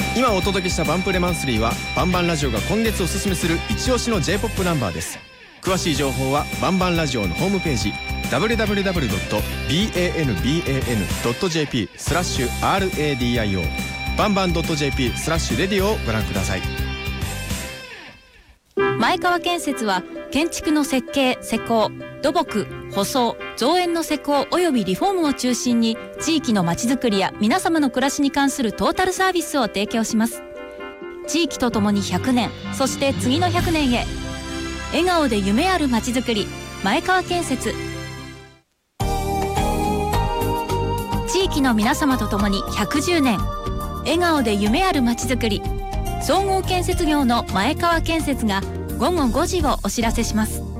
今お届けしたバンプレマンスリーはバンバンラジオが今月おすすめする一押しの J-POP ナンバーです。詳しい情報はバンバンラジオのホームページ www.banbp.jp/radio バンバン .jp/radio をご覧ください。 前川建設は建築の設計・施工、土木、舗装、造園の施工およびリフォームを中心に地域のまちづくりや皆様の暮らしに関するトータルサービスを提供します。地域とともに100年、そして次の100年へ。笑顔で夢あるまちづくり、前川建設。地域の皆様とともに110年、笑顔で夢あるまちづくり。総合建設業の前川建設が午後5時をお知らせします。